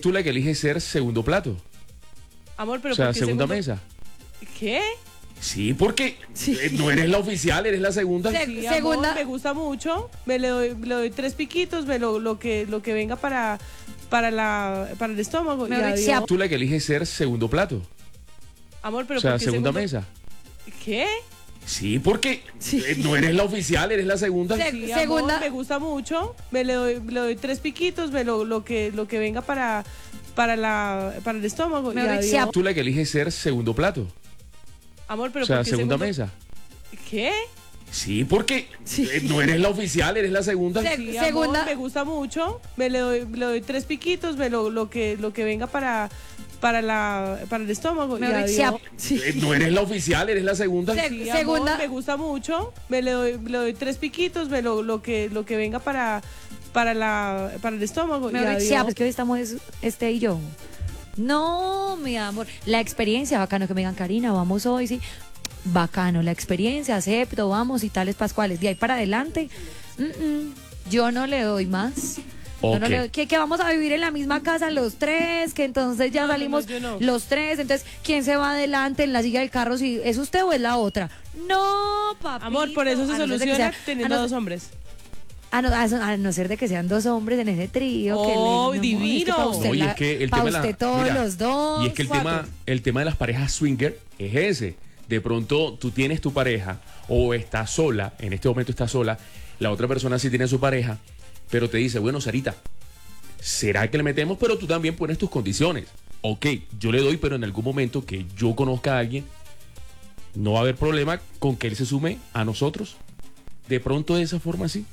tú la que eliges ser segundo plato. Amor, pero O sea, ¿por qué segunda segundo? mesa. ¿Qué? Sí, porque no eres la oficial, eres la segunda. Sí, Segunda. amor, me gusta mucho. Le doy 3 piquitos, lo que venga para el estómago. Y Mejor dicho, adiós. Tú la que eliges ser segundo plato. Amor, pero O sea, ¿por qué segunda segundo? mesa. ¿Qué? Sí, porque no eres la oficial, eres la segunda. Sí, Segunda. amor, me gusta mucho. Le doy 3 piquitos, lo que venga para el estómago. Y Mejor dicho, adiós. Tú la que eliges ser segundo plato. Amor, pero O sea, ¿por qué segunda segundo? mesa. ¿Qué? Sí, porque no eres la oficial, eres la segunda. Sí, Segunda. amor, me gusta mucho. Le doy 3 piquitos, lo que venga para el estómago. Y Mejor adiós. dicho, No eres la oficial, eres la segunda. Sí, Segunda. amor, me gusta mucho. Le doy 3 piquitos, lo que venga para el estómago. Y mejor dicho, adiós. pues que hoy estamos este y yo. No, mi amor, la experiencia, bacano que me digan, Karina, vamos hoy, sí. Bacano, la experiencia, acepto, vamos y tales pascuales. De ahí para adelante, yo no le doy más. Yo no Ok. le doy- que vamos a vivir en la misma casa los tres, que entonces ya No, no, salimos yo no. los tres, entonces, ¿quién se va adelante en la silla del carro? Si es usted o es la otra. No, papito. Amor, por eso se A no ser de que soluciona sea- teniendo a no- dos hombres. a no ser de que sean dos hombres en ese trío. que Oh, le- divino. es que pa' usted No, y es que el pa' tema de usted todos mira, los dos. Y es que cuatro. el tema de las parejas swinger es ese. De pronto tú tienes tu pareja o estás sola, en este momento estás sola, la otra persona sí tiene su pareja, pero te dice, bueno, Sarita, ¿será que le metemos? Pero tú también pones tus condiciones. Ok, yo le doy, pero en algún momento que yo conozca a alguien, no va a haber problema con que él se sume a nosotros. De pronto de esa forma sí.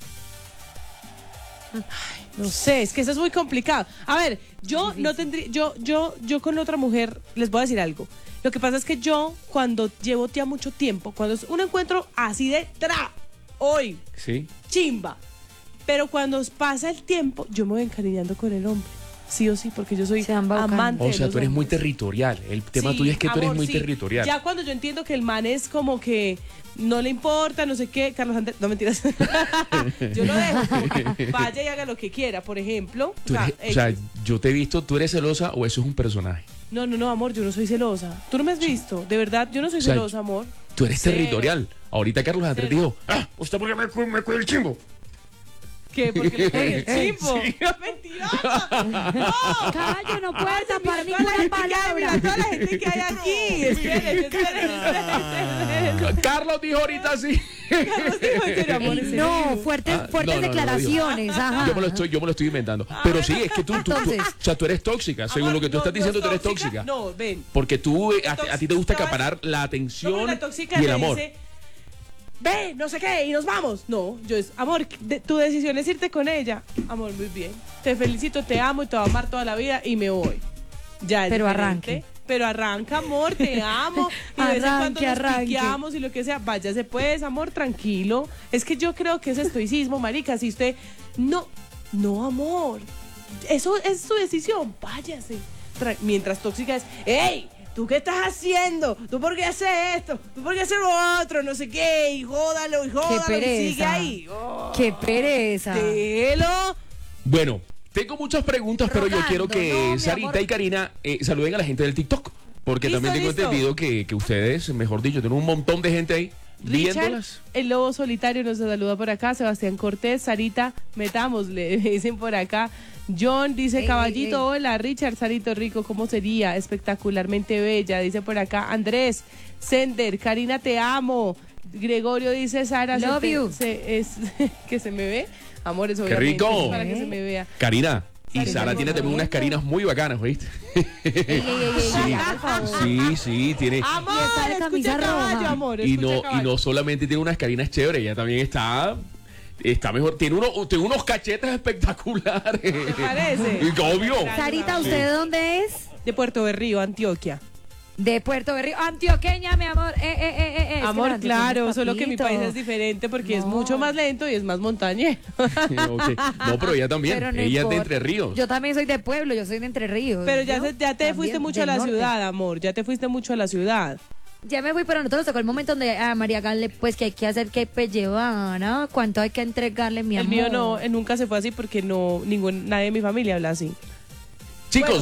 No sé, es que eso es muy complicado. A ver, yo no tendría, yo con otra mujer, les voy a decir algo. Lo que pasa es que yo, cuando llevo ya mucho tiempo, cuando es un encuentro así de hoy, Sí. chimba. Pero cuando pasa el tiempo, yo me voy encariñando con el hombre. Sí o sí, porque yo soy Se van baucando. amante O de sea, los tú eres muy hombres. territorial. El tema Sí, tuyo es que tú eres amor, muy sí. territorial. Ya cuando yo entiendo que el man es como que no le importa, no sé qué, Carlos Andrés, no mentiras. Yo lo dejo, vaya y haga lo que quiera, por ejemplo. Tú eres- o sea, X. yo te he visto, ¿tú eres celosa o eso es un personaje? No, amor, yo no soy celosa. Tú no me has visto, de verdad, yo no soy O sea, celosa, amor. Tú eres Cero. territorial. Ahorita Carlos Andrés Cero. dijo, ¿usted por qué me cuida el chimbo? ¿Qué? Porque le pegué el chimbo. ¡Mentirosa! ¡No! Callo, no puedes Mira tapar toda la ninguna gente que hay, mira palabra. toda la gente que hay aquí. Esperen. Carlos dijo ahorita sí. Carlos dijo, en serio, amor, en serio. No, fuertes No, no, no, declaraciones. Ajá. Yo me lo estoy inventando. Pero sí, es que tú, Entonces, o sea, tú eres tóxica. Según Amor, lo que tú no, estás diciendo, no tú eres tóxica. tóxica. No, ven. Porque tú, Tóxica. a ti te gusta Te vas- acaparar la No, atención porque la tóxica y el me amor. dice, ve, no sé qué, y nos vamos. No, yo es, amor, tu decisión es irte con ella. Amor, muy bien. Te felicito, te amo y te voy a amar toda la vida y me voy. Ya es Pero diferente. arranque. Pero arranca, amor, te amo. Y de vez en cuando Arranque, nos arranque. piqueamos y lo que sea. Váyase pues, amor, tranquilo. Es que yo creo que es estoicismo, marica. Si usted... No, amor. Eso es su decisión. Váyase. Mientras tóxica es... ¡Ey! ¿Tú qué estás haciendo? ¿Tú por qué haces esto? ¿Tú por qué haces lo otro? No sé qué. Y jódalo, y jódalo. Y pereza. sigue ahí. Oh, Qué pereza. Telo. Bueno, tengo muchas preguntas, pero yo Rogando, quiero que no, mi Sarita amor. y Karina saluden a la gente del TikTok. Porque Listo, también tengo listo. entendido que ustedes, mejor dicho, tienen un montón de gente ahí Richard, viéndolas. el lobo solitario nos saluda por acá. Sebastián Cortés, Sarita, metámosle, dicen por acá. John dice, Ey, caballito, ey. hola, Richard, Sarito Rico, ¿cómo sería? Espectacularmente bella, dice por acá. Andrés, Sender, Karina, te amo. Gregorio dice, Sara, Love you. que se me ve. Amores, ¡Qué obviamente, rico! es para que se me vea. Karina. Y Sarita, Sara por tiene también favor. unas carinas muy bacanas, ¿oíste? Ey, por favor. Sí, tiene. Amor, Y está de escucha camisa el caballo, roja. amor, Y escucha el no caballo. solamente tiene unas carinas chéveres, ella también está mejor. Tiene unos cachetes espectaculares. ¿Te parece? Y obvio. Sarita, ¿usted de dónde es? De Puerto Berrío, Antioquia. De Puerto Berrío, antioqueña, mi amor. Es que Amor, los claro, antioqueños, solo que mi papito. país es diferente porque es No. mucho más lento y es más montañero. Ok. No, pero ella también. Pero no Ella es de importa. Entre Ríos. Yo también soy de pueblo, yo soy de Entre Ríos. Pero ya, ¿yo? ya te También, fuiste mucho del a la norte. ciudad, amor. Ya te fuiste mucho a la ciudad. Ya me fui, pero a nosotros nos tocó el momento donde a María Gale, pues que hay que hacer que pues, llevar, ¿no? ¿Cuánto hay que entregarle, mi El amor? mío no, nunca se fue así porque nadie de mi familia habla así. Chicos,